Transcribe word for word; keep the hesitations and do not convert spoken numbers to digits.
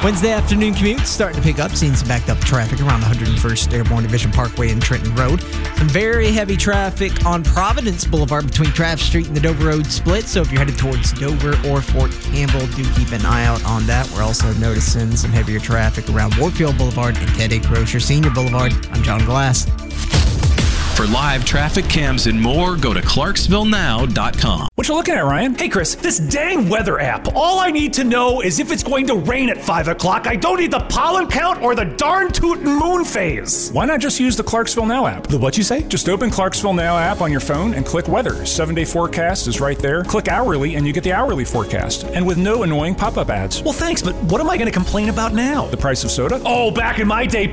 Wednesday afternoon commute starting to pick up, seeing some backed up traffic around the one hundred first Airborne Division Parkway and Trenton Road. Some very heavy traffic on Providence Boulevard between Trav Street and the Dover Road split. So if you're headed towards Dover or Fort Campbell, do keep an eye out on that. We're also noticing some heavier traffic around Warfield Boulevard and Ted A. Crozier Senior Boulevard. I'm John Glass. For live traffic cams and more, go to Clarksville Now dot com. What you looking at, Ryan? Hey, Chris, this dang weather app. All I need to know is if it's going to rain at five o'clock. I don't need the pollen count or the darn tootin' moon phase. Why not just use the Clarksville Now app? The what you say? Just open Clarksville Now app on your phone and click weather. Seven-day forecast is right there. Click hourly and you get the hourly forecast. And with no annoying pop-up ads. Well, thanks, but what am I going to complain about now? The price of soda? Oh, back in my day,